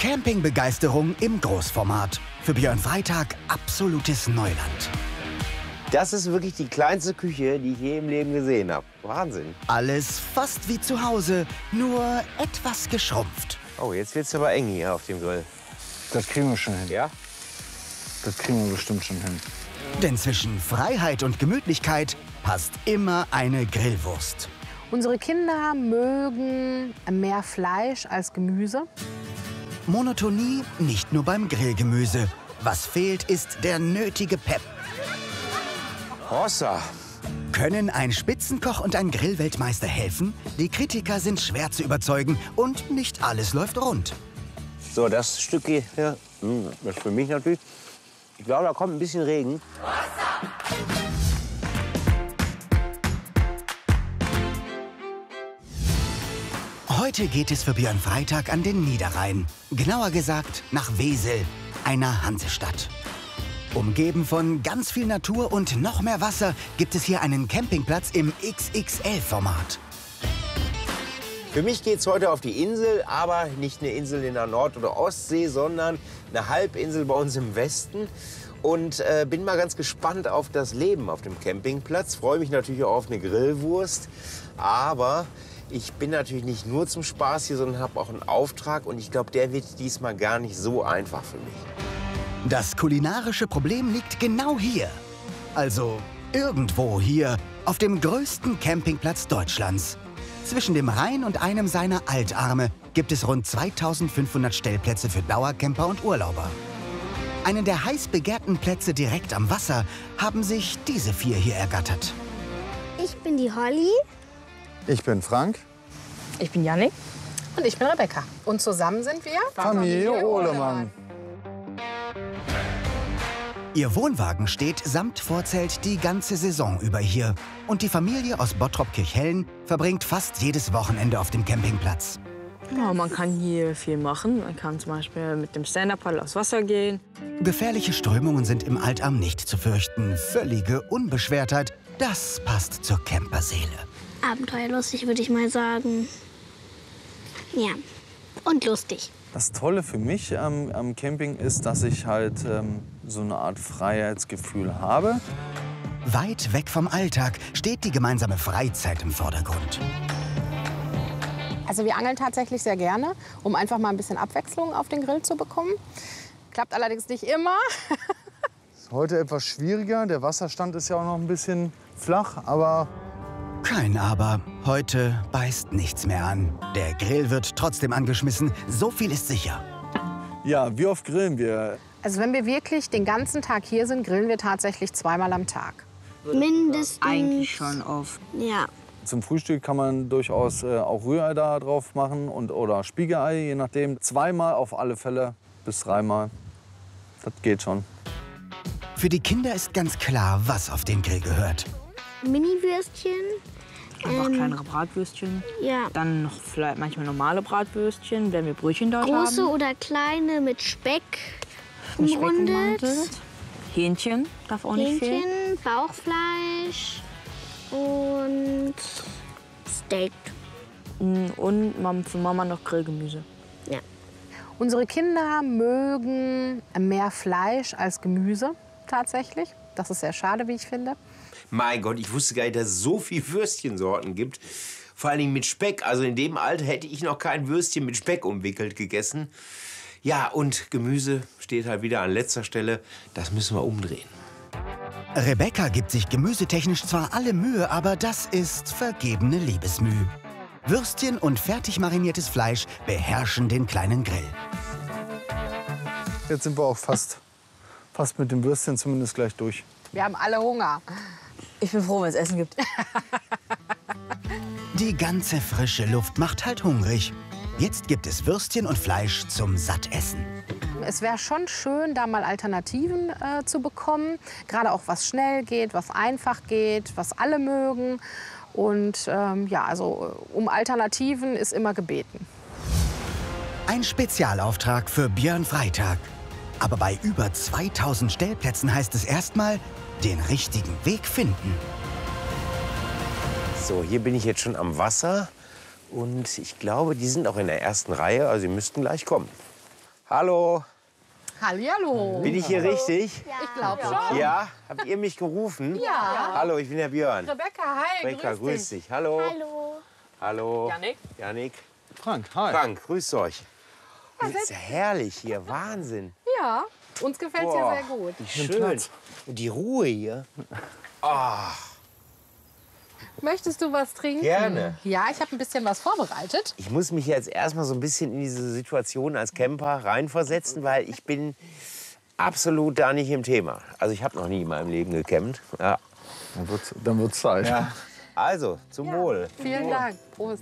Campingbegeisterung im Großformat. Für Björn Freitag absolutes Neuland. Das ist wirklich die kleinste Küche, die ich je im Leben gesehen habe. Wahnsinn. Alles fast wie zu Hause, nur etwas geschrumpft. Oh, jetzt wird's aber eng hier auf dem Grill. Das kriegen wir schon hin. Ja? Das kriegen wir bestimmt schon hin. Denn zwischen Freiheit und Gemütlichkeit passt immer eine Grillwurst. Unsere Kinder mögen mehr Fleisch als Gemüse. Monotonie nicht nur beim Grillgemüse. Was fehlt, ist der nötige Pep. Hossa. Können ein Spitzenkoch und ein Grillweltmeister helfen? Die Kritiker sind schwer zu überzeugen und nicht alles läuft rund. So, das Stück hier, das ist für mich natürlich. Ich glaube, da kommt ein bisschen Regen. Heute geht es für Björn Freitag an den Niederrhein. Genauer gesagt nach Wesel, einer Hansestadt. Umgeben von ganz viel Natur und noch mehr Wasser gibt es hier einen Campingplatz im XXL-Format. Für mich geht's heute auf die Insel, aber nicht eine Insel in der Nord- oder Ostsee, sondern eine Halbinsel bei uns im Westen. Und bin mal ganz gespannt auf das Leben auf dem Campingplatz. Freue mich natürlich auch auf eine Grillwurst. Aber ich bin natürlich nicht nur zum Spaß hier, sondern habe auch einen Auftrag. Und ich glaube, der wird diesmal gar nicht so einfach für mich. Das kulinarische Problem liegt genau hier. Also irgendwo hier, auf dem größten Campingplatz Deutschlands. Zwischen dem Rhein und einem seiner Altarme gibt es rund 2500 Stellplätze für Dauercamper und Urlauber. Einen der heiß begehrten Plätze direkt am Wasser haben sich diese 4 hier ergattert. Ich bin die Holly. Ich bin Frank. Ich bin Jannik. Und ich bin Rebecca. Und zusammen sind wir Familie Ohlemann. Ihr Wohnwagen steht samt Vorzelt die ganze Saison über hier. Und die Familie aus Bottrop-Kirchhellen verbringt fast jedes Wochenende auf dem Campingplatz. Ja, man kann hier viel machen. Man kann zum Beispiel mit dem Stand-Up-Paddle aufs Wasser gehen. Gefährliche Strömungen sind im Altarm nicht zu fürchten. Völlige Unbeschwertheit, das passt zur Camperseele. Abenteuerlustig, würde ich mal sagen. Ja, und lustig. Das Tolle für mich am Camping ist, dass ich halt so eine Art Freiheitsgefühl habe. Weit weg vom Alltag steht die gemeinsame Freizeit im Vordergrund. Also wir angeln tatsächlich sehr gerne, um einfach mal ein bisschen Abwechslung auf den Grill zu bekommen. Klappt allerdings nicht immer. Ist heute etwas schwieriger. Der Wasserstand ist ja auch noch ein bisschen flach, aber Kein Aber. Heute beißt nichts mehr an. Der Grill wird trotzdem angeschmissen. So viel ist sicher. Ja, wie oft grillen wir? Also wenn wir wirklich den ganzen Tag hier sind, grillen wir tatsächlich 2-mal am Tag. Mindestens. Eigentlich schon oft. Ja. Zum Frühstück kann man durchaus auch Rührei da drauf machen oder Spiegelei, je nachdem. 2-mal auf alle Fälle bis 3-mal. Das geht schon. Für die Kinder ist ganz klar, was auf den Grill gehört. Mini-Würstchen. Einfach kleinere Bratwürstchen. Ja. Dann noch vielleicht manchmal normale Bratwürstchen, wenn wir Brötchen dort Große haben. oder kleine mit Speck Mit Speck umrundet. umrundet. Hähnchen darf auch nicht fehlen. Hähnchen, Bauchfleisch und Steak. Und für Mama noch Grillgemüse. Ja. Unsere Kinder mögen mehr Fleisch als Gemüse tatsächlich. Das ist sehr schade, wie ich finde. Mein Gott, ich wusste gar nicht, dass es so viele Würstchensorten gibt. Vor allen Dingen mit Speck. Also in dem Alter hätte ich noch kein Würstchen mit Speck umwickelt gegessen. Ja, und Gemüse steht halt wieder an letzter Stelle. Das müssen wir umdrehen. Rebecca gibt sich gemüsetechnisch zwar alle Mühe, aber das ist vergebene Liebesmüh. Würstchen und fertig mariniertes Fleisch beherrschen den kleinen Grill. jetzt sind wir auch fast mit dem Würstchen zumindest gleich durch. Wir haben alle Hunger. Ich bin froh, wenn es Essen gibt. Die ganze frische Luft macht halt hungrig. Jetzt gibt es Würstchen und Fleisch zum Sattessen. Es wäre schon schön, da mal Alternativen zu bekommen. Gerade auch was schnell geht, was einfach geht, was alle mögen. Und ja, also um Alternativen ist immer gebeten. Ein Spezialauftrag für Björn Freitag. Aber bei über 2000 Stellplätzen heißt es erstmal, den richtigen Weg finden. So, hier bin ich jetzt schon am Wasser. Und ich glaube, die sind auch in der ersten Reihe. Also sie müssten gleich kommen. Hallo. Hallihallo. Bin ich hier richtig? Ich glaube schon. Ja? Habt ihr mich gerufen? Ja. Hallo, ich bin der Björn. Rebecca, hi, Rebecca, grüß dich. Hallo. Hallo. Hallo. Janik? Janik. Frank, hi. Frank, grüßt euch. Das ist ja herrlich hier, Wahnsinn. Ja, uns gefällt es hier sehr gut. Wie schön. Und die Ruhe hier. Möchtest du was trinken? Gerne. Ja, ich habe ein bisschen was vorbereitet. Ich muss mich jetzt erstmal so ein bisschen in diese Situation als Camper reinversetzen, weil ich bin absolut da nicht im Thema. Also ich habe noch nie in meinem Leben gecampt. Ja. Dann wird's Zeit. Also, zum Wohl. Vielen Dank. Prost.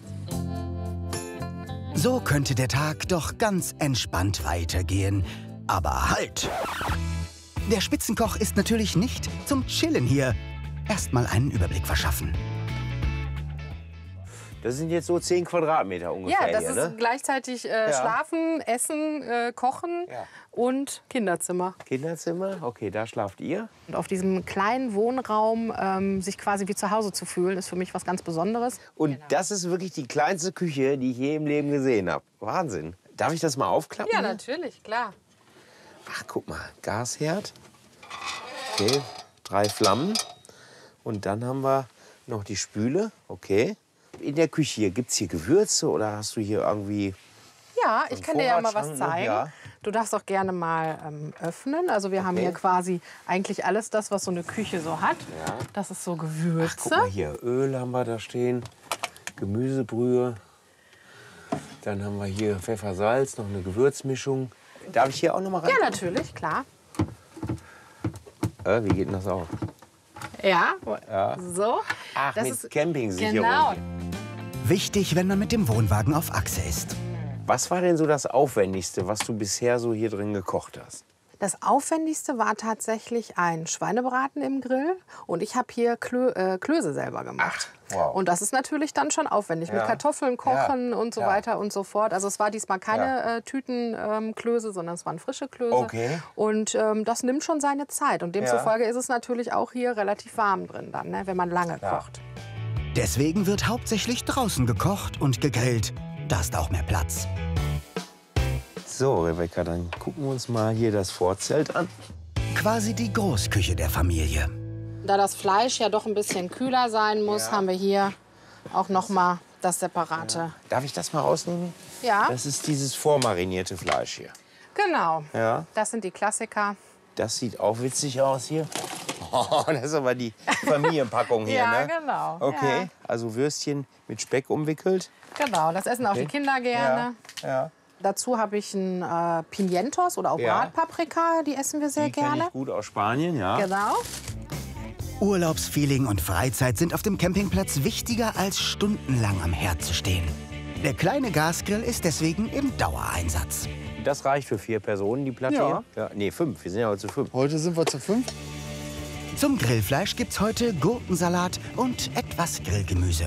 So könnte der Tag doch ganz entspannt weitergehen. Aber halt! Der Spitzenkoch ist natürlich nicht zum Chillen hier. Erstmal einen Überblick verschaffen. Das sind jetzt so 10 Quadratmeter ungefähr Ja, das hier, ist ne? gleichzeitig Schlafen, Essen, Kochen Ja. und Kinderzimmer. Kinderzimmer, okay, da schlaft ihr. Und auf diesem kleinen Wohnraum sich quasi wie zu Hause zu fühlen, ist für mich was ganz Besonderes. Und das ist wirklich die kleinste Küche, die ich je im Leben gesehen habe. Wahnsinn. Darf ich das mal aufklappen? Ja, natürlich, klar. Ach, guck mal, Gasherd. Okay, 3 Flammen. Und dann haben wir noch die Spüle, okay. In der Küche hier, gibt es hier Gewürze oder hast du hier irgendwie... Ja, ich kann dir ja mal was Vorratsschrank, ne? zeigen. Ja. Du darfst auch gerne mal öffnen. Also wir haben hier quasi eigentlich alles das, was so eine Küche so hat. Ja. Das ist so Ach, Gewürze. guck mal hier, Öl haben wir da stehen, Gemüsebrühe. Dann haben wir hier Pfeffer, Salz, noch eine Gewürzmischung. Darf ich hier auch noch mal rein? Ja, natürlich, klar. Wie geht denn das auf? Ja, so. Ach, Das mit ist- Campingsicherung. Genau. Wichtig, wenn man mit dem Wohnwagen auf Achse ist. Was war denn so das Aufwendigste, was du bisher so hier drin gekocht hast? Das Aufwendigste war tatsächlich ein Schweinebraten im Grill. Und ich habe hier Klöße selber gemacht. Ach, wow. Und das ist natürlich dann schon aufwendig. Ja. Mit Kartoffeln kochen Ja. und so Ja. weiter und so fort. Also es war diesmal keine Tütenklöße, sondern es waren frische Klöße. Okay. Und das nimmt schon seine Zeit. Und demzufolge ist es natürlich auch hier relativ warm drin dann, ne, wenn man lange kocht. Deswegen wird hauptsächlich draußen gekocht und gegrillt. Da ist auch mehr Platz. So, Rebecca, dann gucken wir uns mal hier das Vorzelt an. Quasi die Großküche der Familie. Da das Fleisch ja doch ein bisschen kühler sein muss, haben wir hier auch noch mal das separate. Darf ich das mal rausnehmen? Ja, Das ist dieses vormarinierte Fleisch hier. genau. Ja. Das sind die Klassiker. Das sieht auch witzig aus hier. Oh, das ist aber die Familienpackung hier, Ja, ne? genau. Okay, Ja. also Würstchen mit Speck umwickelt. Genau, das essen auch die Kinder gerne. Ja. Dazu habe ich einen Pimientos oder auch Ja. Bratpaprika, die essen wir sehr Die kenne gerne. ich gut aus Spanien, ja. Genau. Urlaubsfeeling und Freizeit sind auf dem Campingplatz wichtiger, als stundenlang am Herd zu stehen. Der kleine Gasgrill ist deswegen im Dauereinsatz. Das reicht für 4 Personen, die Platte Ja. hier? Ja. Nee, 5. Wir sind ja heute zu 5. Heute sind wir zu 5. Zum Grillfleisch gibt's heute Gurkensalat und etwas Grillgemüse.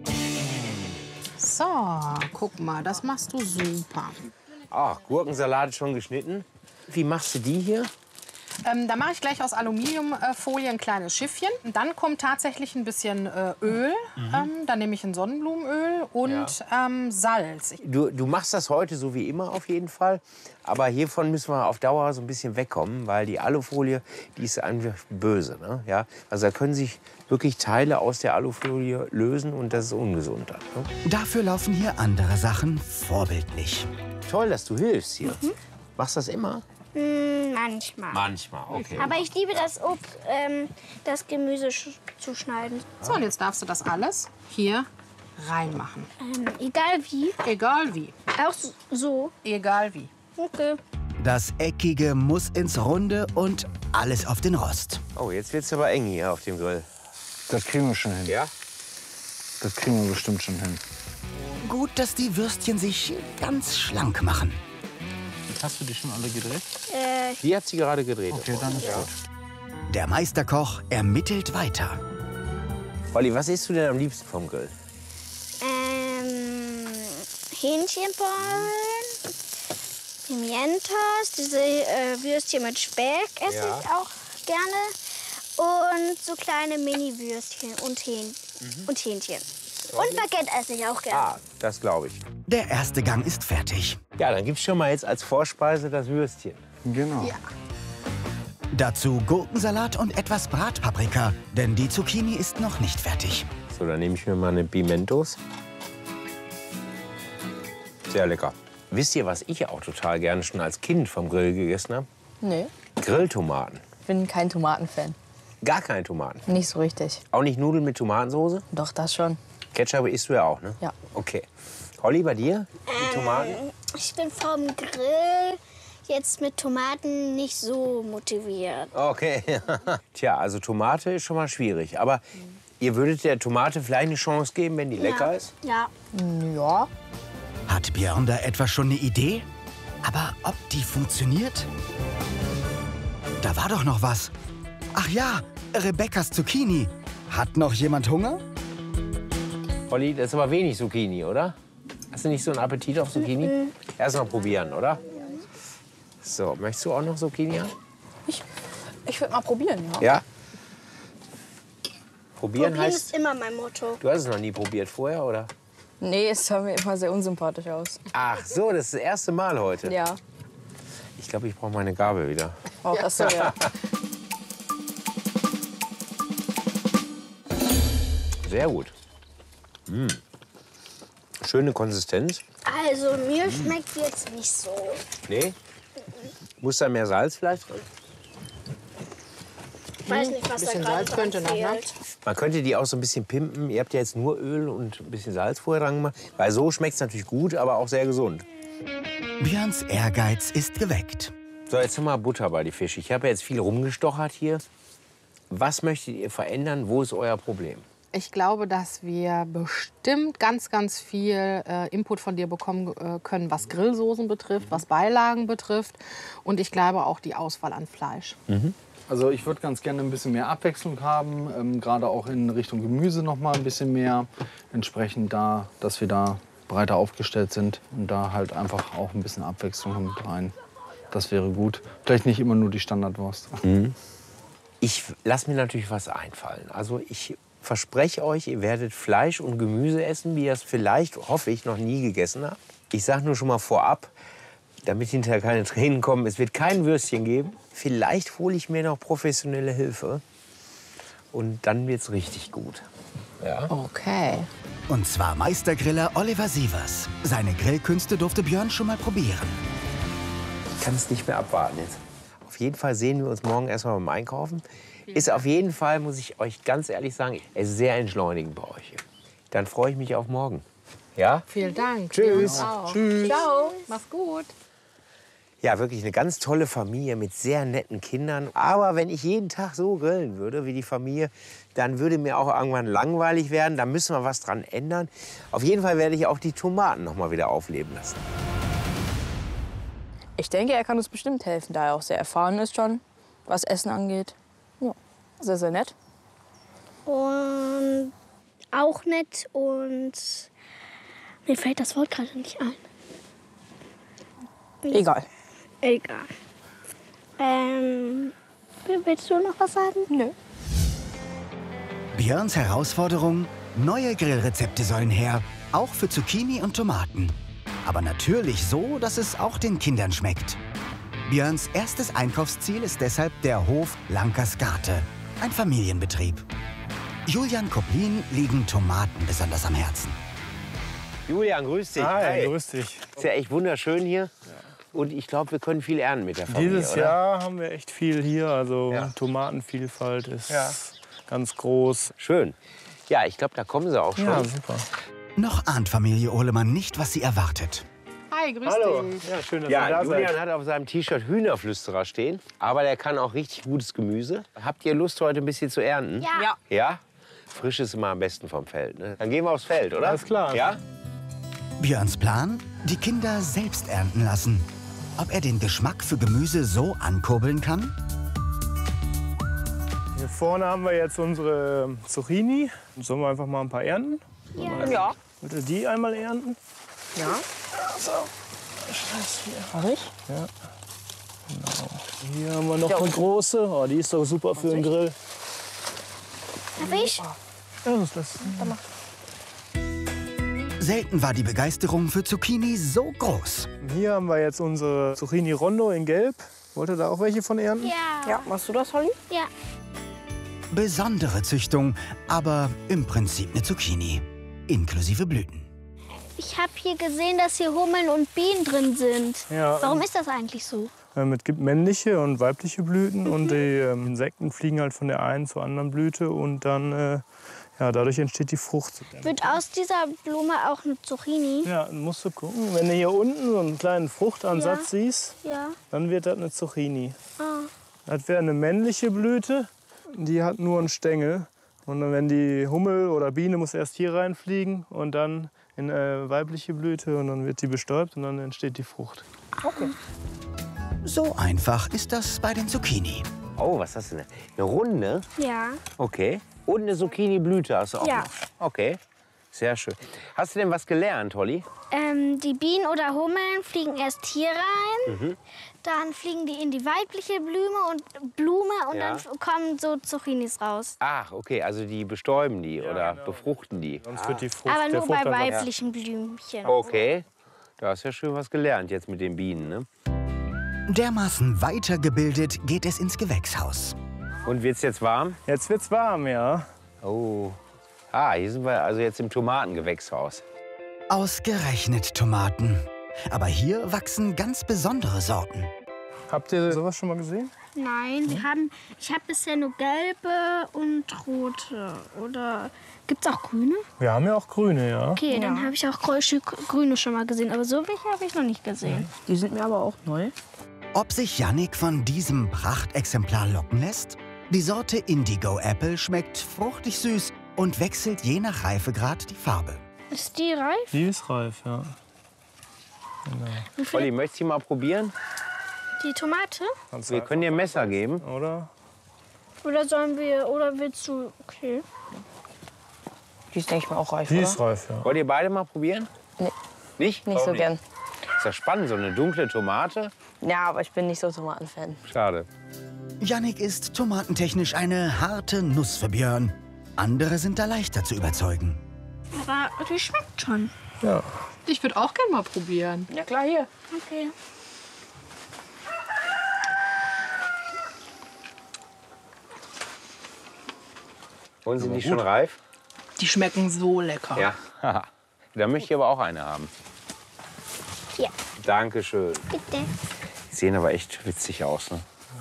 So, guck mal, das machst du super. Ah, Gurkensalat ist schon geschnitten. Wie machst du die hier? Da mache ich gleich aus Aluminiumfolie ein kleines Schiffchen. Dann kommt tatsächlich ein bisschen Öl. Dann nehme ich ein Sonnenblumenöl und Salz. Du machst das heute so wie immer auf jeden Fall. Aber hiervon müssen wir auf Dauer so ein bisschen wegkommen, weil die Alufolie, die ist einfach böse. Ne? Ja? Also da können sich wirklich Teile aus der Alufolie lösen und das ist ungesund dann. Ne? Dafür laufen hier andere Sachen vorbildlich. Toll, dass du hilfst hier. Machst du das immer? Manchmal. Manchmal, okay. Aber ich liebe das, das Gemüse zu schneiden. So, und jetzt darfst du das alles hier reinmachen. Egal wie. Egal wie. Auch so. Egal wie. Okay. Das Eckige muss ins Runde und alles auf den Rost. Oh, jetzt wird's aber eng hier auf dem Grill. Das kriegen wir schon hin. Ja? Das kriegen wir bestimmt schon hin. Gut, dass die Würstchen sich ganz schlank machen. Hast du die schon alle gedreht? Die hat sie gerade gedreht. Okay, dann ist gut. Der Meisterkoch ermittelt weiter. Olli, was isst du denn am liebsten vom Grill? Hähnchenbollen, Pimientos, diese Würstchen mit Speck esse ich auch gerne. Und so kleine Mini-Würstchen und Hähnchen. Und Baguette esse ich auch gerne. Ah, das glaube ich. Der erste Gang ist fertig. Ja, dann gibt's schon mal jetzt als Vorspeise das Würstchen. Genau. Ja. Dazu Gurkensalat und etwas Bratpaprika, denn die Zucchini ist noch nicht fertig. So, dann nehme ich mir mal eine Pimentos. Sehr lecker. Wisst ihr, was ich auch total gerne schon als Kind vom Grill gegessen habe? Nee, Grilltomaten. ich bin kein Tomatenfan. Gar keine Tomaten. Nicht so richtig. Auch nicht Nudeln mit Tomatensauce? Doch, das schon. Ketchup isst du ja auch, ne? Ja. Okay. Holly, bei dir? Die Tomaten? Ich bin vom Grill jetzt mit Tomaten nicht so motiviert. Okay. Tja, also Tomate ist schon mal schwierig. Aber ihr würdet der Tomate vielleicht eine Chance geben, wenn die lecker ist? Ja. Ja. Hat Björn da etwa schon eine Idee? Aber ob die funktioniert? Da war doch noch was. Ach ja, Rebekkas Zucchini. Hat noch jemand Hunger? Holly, das ist aber wenig Zucchini, oder? Hast du nicht so einen Appetit auf Zucchini? Erst noch probieren, oder? So, möchtest du auch noch Zucchini haben? Ich würde mal probieren, ja. Ja? Probieren Probieren heißt, ist immer mein Motto. du hast es noch nie probiert vorher, oder? Nee, es sah mir immer sehr unsympathisch aus. Ach so, das ist das erste Mal heute. Ja. Ich glaube, ich brauche meine Gabel wieder. Auch das so, ja. Sehr gut. Schöne Konsistenz. Also mir schmeckt jetzt nicht so. Nee? Muss da mehr Salz vielleicht drin? Ich weiß nicht, was da bisschen gerade Salz dran könnte noch, ne? fehlt. Man könnte die auch so ein bisschen pimpen. Ihr habt ja jetzt nur Öl und ein bisschen Salz vorher dran gemacht. Weil so schmeckt es natürlich gut, aber auch sehr gesund. Björns Ehrgeiz ist geweckt. So, jetzt noch mal Butter bei die Fische. Ich habe ja jetzt viel rumgestochert hier. Was möchtet ihr verändern? Wo ist euer Problem? Ich glaube, dass wir bestimmt ganz, ganz viel Input von dir bekommen können, was Grillsoßen betrifft, was Beilagen betrifft. Und ich glaube auch die Auswahl an Fleisch. Also ich würde ganz gerne ein bisschen mehr Abwechslung haben, gerade auch in Richtung Gemüse noch mal ein bisschen mehr. Entsprechend da, dass wir da breiter aufgestellt sind und da halt einfach auch ein bisschen Abwechslung mit rein. Das wäre gut. Vielleicht nicht immer nur die Standardwurst. Ich lasse mir natürlich was einfallen. Also ich verspreche euch, ihr werdet Fleisch und Gemüse essen, wie ihr es vielleicht, hoffe ich, noch nie gegessen habt. Ich sage nur schon mal vorab, damit hinterher keine Tränen kommen, es wird kein Würstchen geben. Vielleicht hole ich mir noch professionelle Hilfe und dann wird's richtig gut. Ja. Okay. Und zwar Meistergriller Oliver Sievers. Seine Grillkünste durfte Björn schon mal probieren. Ich kann es nicht mehr abwarten jetzt. Auf jeden Fall sehen wir uns morgen erstmal beim Einkaufen. Ist auf jeden Fall, muss ich euch ganz ehrlich sagen, es ist sehr entschleunigend bei euch hier. Dann freue ich mich auf morgen. Ja? Vielen Dank. Tschüss. Wir uns auch. Tschüss. Ciao. Mach's gut. Ja, wirklich eine ganz tolle Familie mit sehr netten Kindern. Aber wenn ich jeden Tag so grillen würde wie die Familie, dann würde mir auch irgendwann langweilig werden. Da müssen wir was dran ändern. Auf jeden Fall werde ich auch die Tomaten noch mal wieder aufleben lassen. Ich denke, er kann uns bestimmt helfen, da er auch sehr erfahren ist schon, was Essen angeht. Ja, sehr, sehr nett. Und auch nett und mir fällt das Wort gerade nicht ein. Egal. Egal. Willst du noch was sagen? Nö. Björns Herausforderung: neue Grillrezepte sollen her, auch für Zucchini und Tomaten. Aber natürlich so, dass es auch den Kindern schmeckt. Björns erstes Einkaufsziel ist deshalb der Hof Lankersgate, ein Familienbetrieb. Julian Koplin liegen Tomaten besonders am Herzen. Julian, grüß dich. Hi, grüß dich. Ist ja echt wunderschön hier. Und ich glaube, wir können viel ernten mit der Familie, Dieses oder? Jahr haben wir echt viel hier. Also Ja. Tomatenvielfalt ist ganz groß. Schön. Ja, ich glaube, da kommen sie auch schon. Ja, super. Noch ahnt Familie Ohlemann nicht, was sie erwartet. Hi, grüß dich. Ja, schön, dass Ja, ihr da Julian seid. hat auf seinem T-Shirt Hühnerflüsterer stehen. Aber der kann auch richtig gutes Gemüse. Habt ihr Lust, heute ein bisschen zu ernten? Ja. Ja? Frisch ist immer am besten vom Feld. Ne? Dann gehen wir aufs Feld, oder? Alles klar. Ja? Björns Plan? Die Kinder selbst ernten lassen. Ob er den Geschmack für Gemüse so ankurbeln kann? Hier vorne haben wir jetzt unsere Zucchini. Sollen wir einfach mal ein paar ernten? Ja. Wollt ihr die einmal ernten? Ja. Mach ich? Hier haben wir noch eine große. Oh, die ist doch super für den Grill. Darf ich? Ja, das Selten war die Begeisterung für Zucchini so groß. Hier haben wir jetzt unsere Zucchini Rondo in Gelb. Wollt ihr da auch welche von ernten? Ja. Ja, machst du das, Holly? Ja. Besondere Züchtung, aber im Prinzip eine Zucchini. Inklusive Blüten. Ich habe hier gesehen, dass hier Hummeln und Bienen drin sind. Ja. Warum ist das eigentlich so? Es gibt männliche und weibliche Blüten und die Insekten fliegen halt von der einen zur anderen Blüte und dann dadurch entsteht die Frucht. Wird aus dieser Blume auch eine Zucchini? Ja, musst du gucken. Wenn du hier unten so einen kleinen Fruchtansatz siehst, Ja. dann wird das eine Zucchini. Ah. Das wäre eine männliche Blüte, die hat nur einen Stängel. Und dann, wenn die Hummel oder Biene muss erst hier reinfliegen und dann in eine weibliche Blüte und dann wird die bestäubt und dann entsteht die Frucht. Okay. So einfach ist das bei den Zucchini. Oh, was ist das denn? Eine runde? Ja. Okay. Und eine Zucchini-Blüte hast du auch Ja. noch? Okay, sehr schön. Hast du denn was gelernt, Holly? Die Bienen oder Hummeln fliegen erst hier rein, dann fliegen die in die weibliche Blume und Ja. dann kommen so Zucchinis raus. Ach, okay, also die bestäuben die oder genau. befruchten die. Sonst wird die Frucht, Aber der nur bei Fruchtansatz- weiblichen Blümchen. Okay, da hast du ja schön was gelernt jetzt mit den Bienen, ne? Dermaßen weitergebildet geht es ins Gewächshaus. Und wird's jetzt warm? Jetzt wird's warm, ja. Oh. Ah, hier sind wir also jetzt im Tomatengewächshaus. Ausgerechnet Tomaten. Aber hier wachsen ganz besondere Sorten. Habt ihr sowas schon mal gesehen? Nein, ich habe bisher nur gelbe und rote. Oder gibt's auch grüne? Wir haben ja auch grüne, ja. Okay, dann habe ich auch grüne schon mal gesehen. Aber so welche habe ich noch nicht gesehen. Die sind mir aber auch neu. Ob sich Jannik von diesem Prachtexemplar locken lässt? Die Sorte Indigo Apple schmeckt fruchtig süß und wechselt je nach Reifegrad die Farbe. Ist die reif? Die ist reif, ja. Holly, möchtest du mal probieren? Die Tomate? Wir können dir ein Messer geben. Oder? Oder willst du, okay. Die ist, denke ich mal, auch reif, Die oder? ist reif, ja. Wollt ihr beide mal probieren? Nee. Nicht? Nicht so gern. Ist ja spannend, so eine dunkle Tomate. Ja, aber ich bin nicht so Tomatenfan. Schade. Jannik ist tomatentechnisch eine harte Nuss für Björn. Andere sind da leichter zu überzeugen. Aber die schmeckt schon. Ja. Ich würde auch gerne mal probieren. Ja klar, hier. Okay. Und sind die schon reif? Die schmecken so lecker. Ja. Haha. Da möchte ich aber auch eine haben. Ja. Dankeschön. Bitte. Die sehen aber echt witzig aus, ne?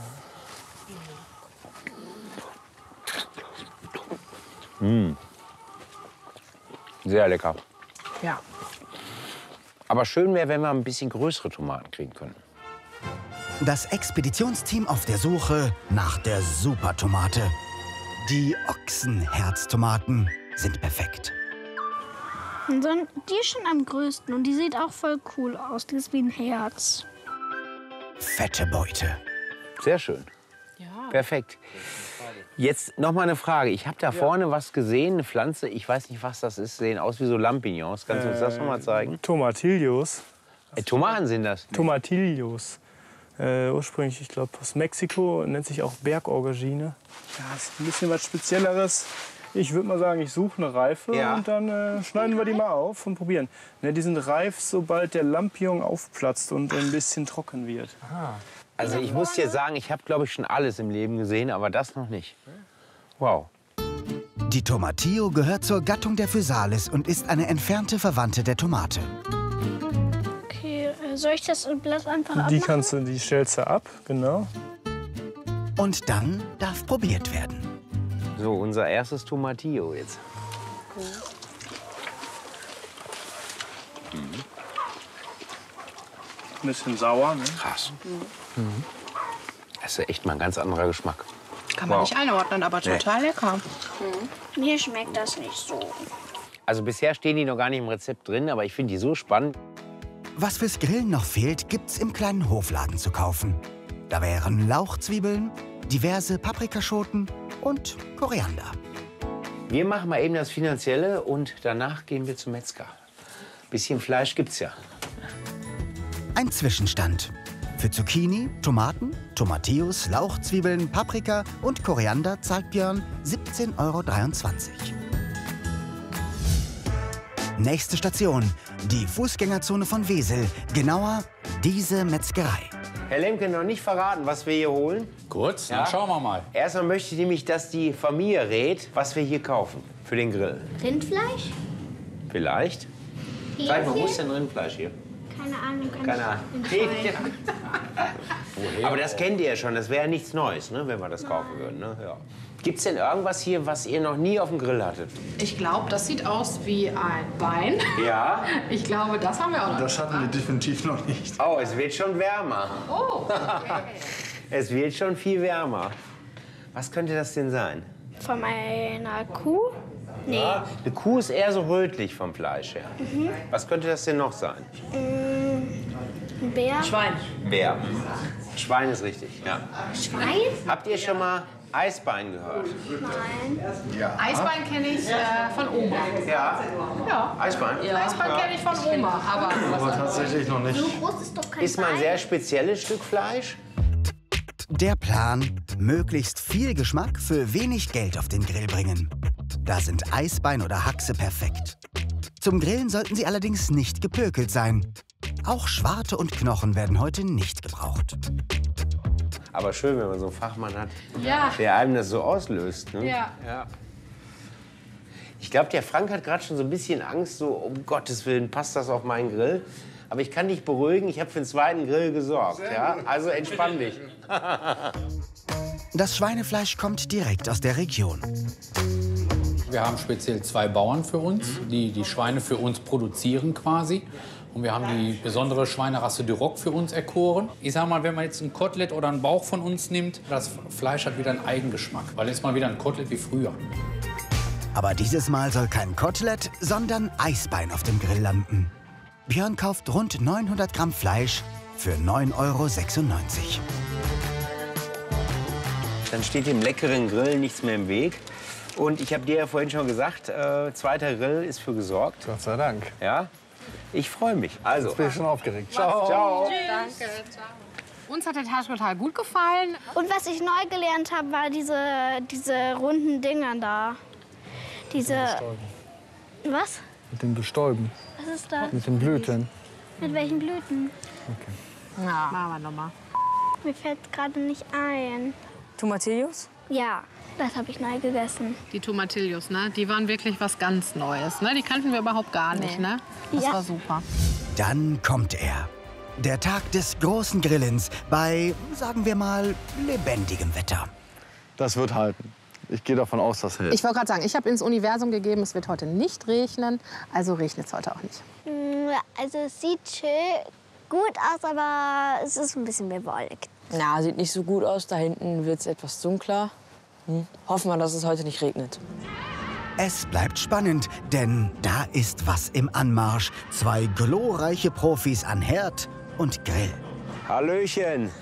Sehr lecker. Ja. Aber schön wäre, wenn wir ein bisschen größere Tomaten kriegen können. Das Expeditionsteam auf der Suche nach der Supertomate. Die Ochsenherztomaten sind perfekt. Und die ist schon am größten und die sieht auch voll cool aus. Die ist wie ein Herz. Fette Beute. Sehr schön. Ja. Perfekt. Jetzt noch mal eine Frage. Ich habe da vorne was gesehen, eine Pflanze. Ich weiß nicht, was das ist. Sehen aus wie so Lampignons. Kannst du uns das noch mal zeigen? Tomatillos. Tomaten sind das. Tomatillos. Ursprünglich, ich glaube, aus Mexiko. Nennt sich auch Bergaubergine. Ja, ist ein bisschen was Spezielleres. Ich würde mal sagen, ich suche eine Reife Ja. und dann schneiden wir die mal auf und probieren. Ne, die sind reif, sobald der Lampion aufplatzt und ein bisschen trocken wird. Also ich muss dir sagen, ich habe, glaube ich, schon alles im Leben gesehen, aber das noch nicht. Wow. Die Tomatillo gehört zur Gattung der Physalis und ist eine entfernte Verwandte der Tomate. Okay, soll ich das Blatt einfach Die abmachen? die stellst du ab, genau. Und dann darf probiert werden. So, unser erstes Tomatillo jetzt. Ein bisschen sauer, ne? Krass. Das ist echt mal ein ganz anderer Geschmack. Kann man Wow. nicht einordnen, aber total lecker. Mir schmeckt das nicht so. Also bisher stehen die noch gar nicht im Rezept drin, aber ich finde die so spannend. Was fürs Grillen noch fehlt, gibt's im kleinen Hofladen zu kaufen. Da wären Lauchzwiebeln, diverse Paprikaschoten und Koriander. Wir machen mal eben das Finanzielle und danach gehen wir zum Metzger. Bisschen Fleisch gibt's ja. Ein Zwischenstand. Für Zucchini, Tomaten, Tomatillos, Lauchzwiebeln, Paprika und Koriander zahlt Björn 17,23 €. Nächste Station, die Fußgängerzone von Wesel. Genauer, diese Metzgerei. Herr Lemke, noch nicht verraten, was wir hier holen? Gut, dann schauen wir mal. Erstmal möchte ich nämlich, dass die Familie rät, was wir hier kaufen für den Grill. Rindfleisch? Vielleicht? Sag mal, wo ist denn Rindfleisch hier? Keine Ahnung. Keine Ahnung. Aber das kennt ihr ja schon, das wäre ja nichts Neues, ne, wenn wir das kaufen würden. Ne? Ja. Gibt es denn irgendwas hier, was ihr noch nie auf dem Grill hattet? Ich glaube, das sieht aus wie ein Bein. Ja. Ich glaube, das haben wir auch noch. Das hatten wir definitiv noch nicht. Oh, es wird schon wärmer. Oh, okay. Es wird schon viel wärmer. Was könnte das denn sein? Von meiner Kuh? Nee. Ja, eine Kuh ist eher so rötlich vom Fleisch her. Was könnte das denn noch sein? Ein Bär? Schwein. Bär. Schwein ist richtig, ja. Schwein? Habt ihr schon mal Eisbein gehört? Nein. Eisbein kenne ich von Oma. Ja. Ja. Eisbein? Eisbein kenne ich von Oma, Aber tatsächlich noch nicht. So groß ist doch kein Ist mal ein Bein. sehr spezielles Stück Fleisch. Der Plan, möglichst viel Geschmack für wenig Geld auf den Grill bringen. Da sind Eisbein oder Haxe perfekt. Zum Grillen sollten sie allerdings nicht gepökelt sein. Auch Schwarte und Knochen werden heute nicht gebraucht. Aber schön, wenn man so einen Fachmann hat, Ja. der einem das so auslöst. Ne? Ja. Ich glaube, der Frank hat gerade schon so ein bisschen Angst, so um Gottes Willen, passt das auf meinen Grill? Aber ich kann dich beruhigen, ich habe für den zweiten Grill gesorgt. Ja? Also entspann dich. Das Schweinefleisch kommt direkt aus der Region. Wir haben speziell 2 Bauern für uns, die die Schweine für uns produzieren quasi. Und wir haben die besondere Schweinerasse Duroc für uns erkoren. Ich sag mal, wenn man jetzt ein Kotelett oder einen Bauch von uns nimmt, das Fleisch hat wieder einen Eigengeschmack. Weil es ist mal wieder ein Kotelett wie früher. Aber dieses Mal soll kein Kotelett, sondern Eisbein auf dem Grill landen. Björn kauft rund 900 Gramm Fleisch für 9,96 €. Dann steht dem leckeren Grill nichts mehr im Weg. Und ich habe dir ja vorhin schon gesagt, zweiter Grill ist für gesorgt. Gott sei Dank. Ja? Ich freue mich. Also, Jetzt bin ich schon aufgeregt. Ciao. ciao. Danke, ciao. Uns hat der Tag total gut gefallen. Und was ich neu gelernt habe, war diese runden Dinger da. Diese... Was? Mit dem Bestäuben, Was ist das? mit den Blüten. Mit welchen Blüten? Ja. Machen wir nochmal. Mir fällt gerade nicht ein. Tomatillos? Ja, das habe ich neu gegessen. Die Tomatillos, ne? Die waren wirklich was ganz Neues. Ne? Die kannten wir überhaupt gar nicht. Ne? Das Ja. war super. Dann kommt er. Der Tag des großen Grillens bei, sagen wir mal, lebendigem Wetter. Das wird halten. Ich gehe davon aus, das hält. Ich wollte gerade sagen, ich habe ins Universum gegeben, es wird heute nicht regnen. Also regnet es heute auch nicht. Also es sieht schön gut aus, aber es ist ein bisschen bewolkt. Na, sieht nicht so gut aus. Da hinten wird es etwas dunkler. Hoffen wir, dass es heute nicht regnet. Es bleibt spannend, denn da ist was im Anmarsch. 2 glorreiche Profis an Herd und Grill. Hallöchen.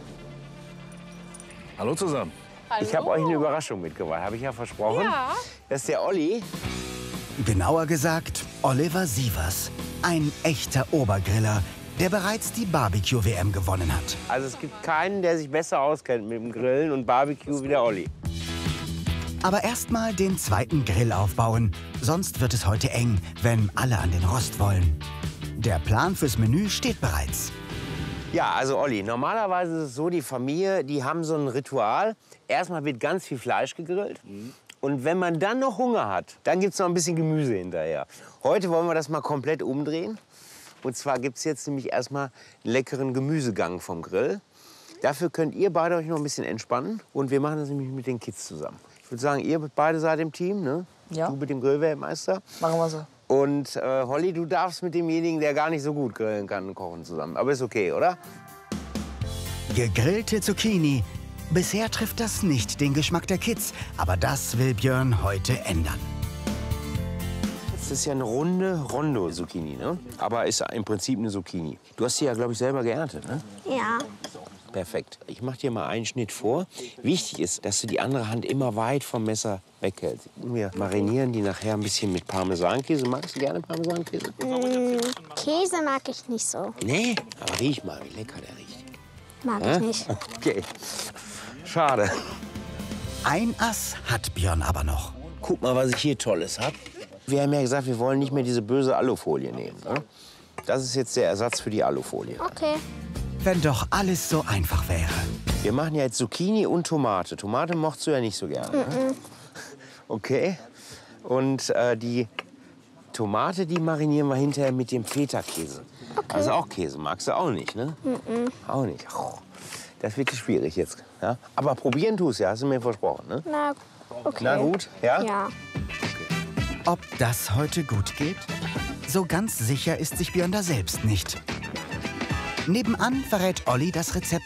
Hallo zusammen. Ich habe euch eine Überraschung mitgebracht, habe ich ja versprochen. Ja. Das ist der Olli. Genauer gesagt, Oliver Sievers. Ein echter Obergriller, der bereits die Barbecue-WM gewonnen hat. Also es gibt keinen, der sich besser auskennt mit dem Grillen und Barbecue wie der Olli. Aber erst mal den zweiten Grill aufbauen. Sonst wird es heute eng, wenn alle an den Rost wollen. Der Plan fürs Menü steht bereits. Ja, also Olli, normalerweise ist es so, die Familie, die haben so ein Ritual. Erstmal wird ganz viel Fleisch gegrillt. Und wenn man dann noch Hunger hat, dann gibt es noch ein bisschen Gemüse hinterher. Heute wollen wir das mal komplett umdrehen. Und zwar gibt es jetzt nämlich erstmal einen leckeren Gemüsegang vom Grill. Dafür könnt ihr beide euch noch ein bisschen entspannen. Und wir machen das nämlich mit den Kids zusammen. Ich würde sagen, ihr beide seid im Team, ne? Ja. Du mit dem Grillweltmeister. Machen wir so. Und Holly, du darfst mit demjenigen, der gar nicht so gut grillen kann, kochen zusammen. Aber ist okay, oder? Gegrillte Zucchini. Bisher trifft das nicht den Geschmack der Kids. Aber das will Björn heute ändern. Das ist ja eine runde Rondo-Zucchini, ne? Aber ist im Prinzip eine Zucchini. Du hast sie ja, glaube ich, selber geerntet, ne? Ja. Perfekt. Ich mache dir mal einen Schnitt vor. Wichtig ist, dass du die andere Hand immer weit vom Messer weghältst. Wir marinieren die nachher ein bisschen mit Parmesankäse. Magst du gerne Parmesankäse? Käse mag ich nicht so. Nee, aber riech mal, wie lecker der riecht. Mag ich nicht. Okay. Schade. Ein Ass hat Björn aber noch. Guck mal, was ich hier Tolles hab. Wir haben ja gesagt, wir wollen nicht mehr diese böse Alufolie nehmen. Ne? Das ist jetzt der Ersatz für die Alufolie. Okay. Wenn doch alles so einfach wäre. Wir machen ja jetzt Zucchini und Tomate. Tomate mochtest du ja nicht so gerne. Ne? Okay. Und die Tomate, die marinieren wir hinterher mit dem Feta-Käse. Okay. Also auch Käse, magst du auch nicht, ne? Auch nicht. Oh, das wird schwierig jetzt. Ja? Aber probieren tust ja, hast du mir versprochen, ne? Na, okay. Na gut, ja? Ja. Ob das heute gut geht? So ganz sicher ist sich Björn da selbst nicht. Nebenan verrät Olli das Rezept